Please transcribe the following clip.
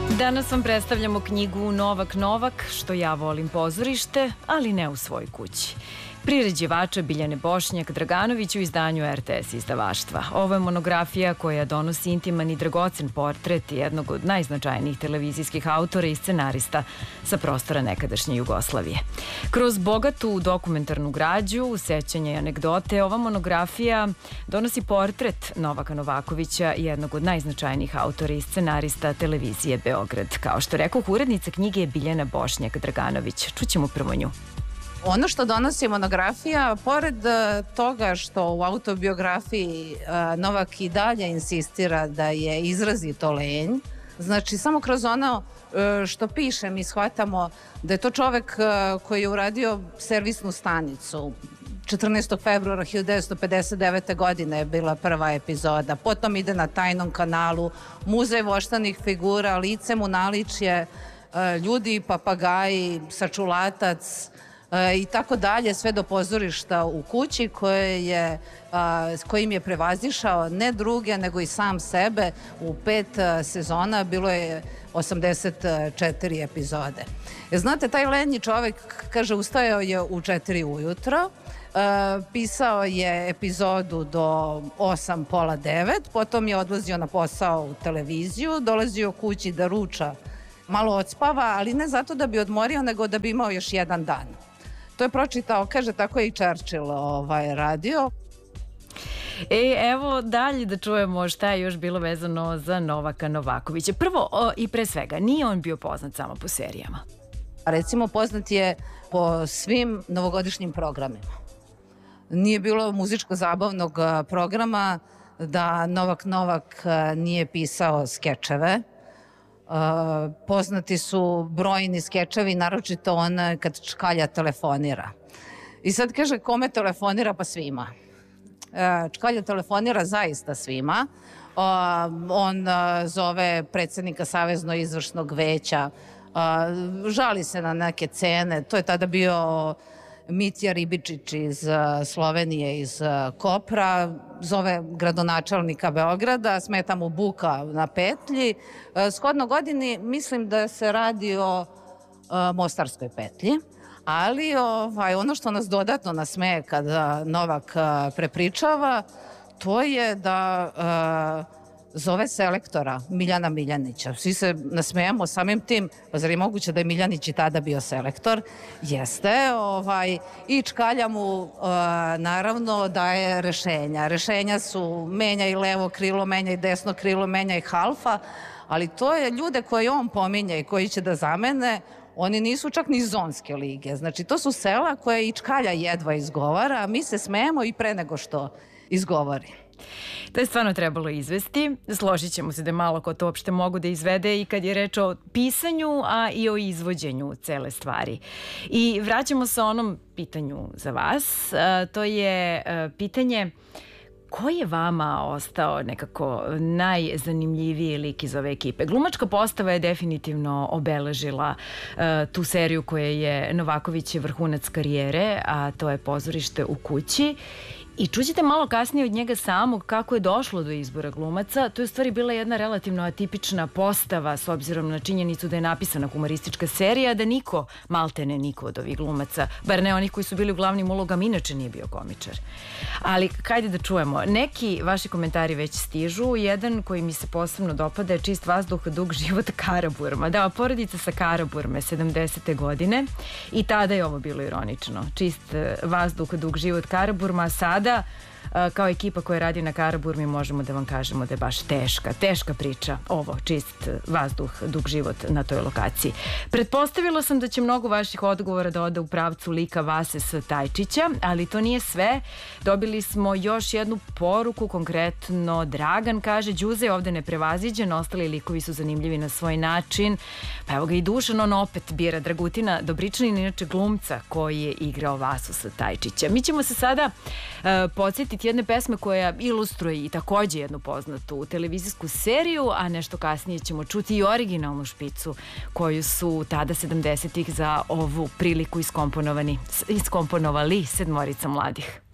Danas vam predstavljamo knjigu Novak Novak, što ja volim pozorište, ali ne u svoj kući. Priređivača Biljane Bošnjak Draganović u izdanju RTS izdavaštva. Ovo je monografija koja donosi intiman i dragocen portret jednog od najznačajnijih televizijskih autora i scenarista sa prostora nekadašnje Jugoslavije. Kroz bogatu dokumentarnu građu, sećanja i anegdote, ova monografija donosi portret Novaka Novakovića, jednog od najznačajnijih autora i scenarista televizije Beograd. Kao što rekoh, urednica knjige je Biljana Bošnjak Draganović. Čućemo prvo nju. Ono što donosi monografija, pored toga što u autobiografiji Novak i dalje insistira da je izrazito lenj, znači samo kroz ono što piše mi shvatamo da je to čovek koji je uradio servisnu stanicu. 14. februara 1959. godine je bila prva epizoda, potom ide na Tajnom kanalu, muzej voštanih figura, lice mu naličje, ljudi i papagaji, sačulatac, i tako dalje, sve do pozorišta u kući kojim je prevazišao ne druge nego i sam sebe. U 5 sezona bilo je 84 epizode. Znate, taj lenji čovek, kaže, ustajao je u 4 ujutro, pisao je epizodu do 8, pola 9, potom je odlazio na posao u televiziju, dolazio kući da ruča, malo odspava, ali ne zato da bi odmorio, nego da bi imao još jedan dan. To je pročitao, kaže, tako je i Churchill radio. Evo dalje da čujemo šta je još bilo vezano za Novaka Novakovića. Prvo i pre svega, nije on bio poznat samo po serijama. Recimo, poznat je po svim novogodišnjim programima. Nije bilo muzičko-zabavnog programa da Novak Novak nije pisao skečeve. Poznati su brojni skečevi, naročito on kad Čkalja telefonira. I sad kaže, kome telefonira? Pa svima. Čkalja telefonira zaista svima. On zove predsednika Savezno izvršnog veća, žali se na neke cene. To je tada bio Mitja Ribičić iz Slovenije, iz Kopra, zove gradonačelnika Beograda, smeta mu buka na petlji. Shodno godini mislim da se radi o Mostarskoj petlji, ali ono što nas dodatno nasmeje kada Novak prepričava, to je da zove selektora Miljana Miljanića. Svi se nasmejamo samim tim, pa zar je moguće da je Miljanić i tada bio selektor? Jeste. I Čkalja mu naravno daje rešenja. Rešenja su menjaj levo krilo, menjaj desno krilo, menjaj halfa, ali to je ljude koje on pominje i koji će da zamene, oni nisu čak ni zonske lige. Znači, to su sela koje i Čkalja jedva izgovara, a mi se smejemo i pre nego što izgovori. To je stvarno trebalo izvesti. Složit ćemo se da je malo ko to uopšte mogu da izvede i kad je reč o pisanju, a i o izvođenju cele stvari. I vraćamo se onom pitanju za vas. To je pitanje ko je vama ostao nekako najzanimljiviji lik iz ove ekipe? Glumačka postava je definitivno obeležila tu seriju koja je Novakovićev vrhunac karijere, a to je Pozorište u kući. I čućete malo kasnije od njega samog kako je došlo do izbora glumaca. To je u stvari bila jedna relativno atipična postava s obzirom na činjenicu da je napisana humoristička serija, da niko, maltene niko od ovih glumaca, bar ne onih koji su bili u glavnim ulogama, inače nije bio komičar. Ali hajde da čujemo. Neki vaši komentari već stižu. Jedan koji mi se posebno dopada je Čist vazduh, dug život Karaburma. Da, porodica sa Karaburme 70. godine i tada je ovo bilo ironično. Čist vazduh, dug život Karaburma, sada kao ekipa koja radi na Karaburmi možemo da vam kažemo da je baš teška priča ovo, čist vazduh, dug život na toj lokaciji. Pretpostavila sam da će mnogo vaših odgovora da ode u pravcu lika Vase S. Tajčića, ali to nije sve. Dobili smo još jednu poruku, konkretno Dragan kaže: Đuze je ovde neprevaziđen, ostali likovi su zanimljivi na svoj način. Pa evo ga i Dušan, on opet bira Dragutina Dobričanin, inače glumca koji je igrao Vasu S. Tajčića. Mi ćemo se sada podsjetiti jedne pesme koja ilustruje i takođe jednu poznatu televizijsku seriju, a nešto kasnije ćemo čuti i originalnu špicu koju su tada 70-ih za ovu priliku iskomponovali sedmorica mladih.